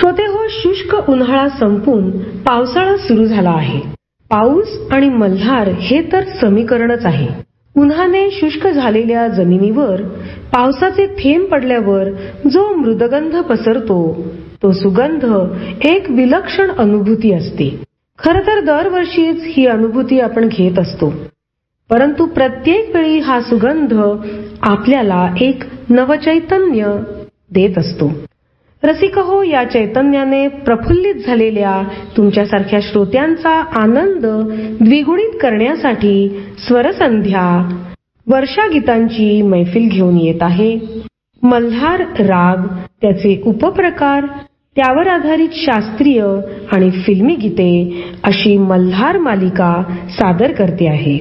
श्रोते हो, शुष्क उन्हाळा संपून पावसाळा सुरू झाला आहे. पाऊस आणि मल्हार हे तर समीकरणच आहे. उन्हाने शुष्क झालेल्या जमिनीवर पावसाचे थेंब पडल्यावर जो मृदगंध पसरतो, तो सुगंध एक विलक्षण अनुभूती असते. खरं तर दरवर्षीच ही अनुभूती आपण घेत असतो, परंतु प्रत्येक वेळी हा सुगंध आपल्याला एक नवचैतन्य देत असतो. रसिकहो, या चैतन्याने प्रफुल्लित झालेल्या तुमच्यासारख्या श्रोत्यांचा आनंद द्विगुणित करण्यासाठी स्वरसंध्या वर्षागीतांची मैफिल घेऊन येत आहे. मल्हार राग, त्याचे उपप्रकार, त्यावर आधारित शास्त्रीय आणि फिल्मी गीते अशी मल्हार मालिका सादर करते आहे.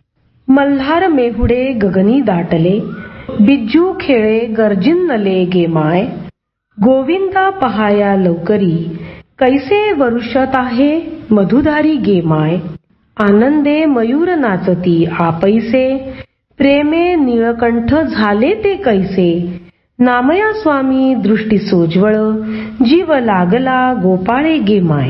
मल्हार मेहुडे गगनी दाटले, बिज्जू खेळे गर्जिन्नले गे माय, गोविंदा पहाया लवकरी, कैसे वरुषत आहे मधुधारी गे माय, आनंदे मयूर नाचती आपैसे, प्रेमे निळकंठ झाले ते कैसे, नामया स्वामी दृष्टी सोज्वळ, जीव लागला गोपाळे गे माय.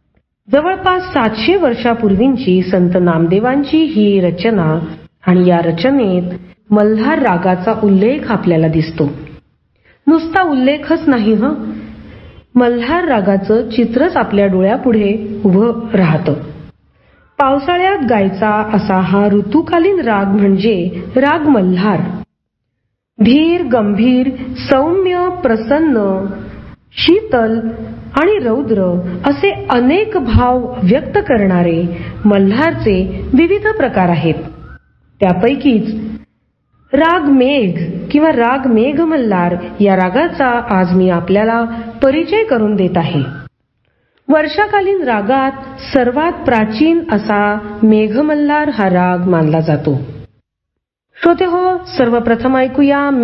जवळपास 700 वर्षापूर्वींची संत नामदेवांची ही रचना आणि या रचनेत मल्हार रागाचा उल्लेख आपल्याला दिसतो. नुसता उल्लेखच नाही मल्हार रागाचं चित्रच आपल्या डोळ्यापुढे उभं राहतं. पावसाळ्यात गायचा असा हा ऋतुकालीन राग म्हणजे राग मल्हार. धीर, गंभीर, सौम्य, प्रसन्न, शीतल आणि रौद्र असे अनेक भाव व्यक्त करणारे मल्हारचे विविध प्रकार आहेत. त्यापैकीच राग मेघ किंवा राग मेघ मल्हार या रागाचा आज मी आपल्याला परिचय करून देत आहे. वर्षाकालीन रागात सर्वात प्राचीन असा मेघ मल्हार हा राग मानला जातो. श्रोते हो, सर्वप्रथम ऐकूया